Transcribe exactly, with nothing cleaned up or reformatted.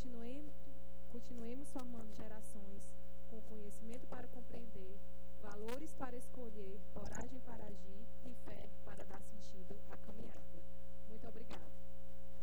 continuemos, continuemos formando gerações com conhecimento para compreender valores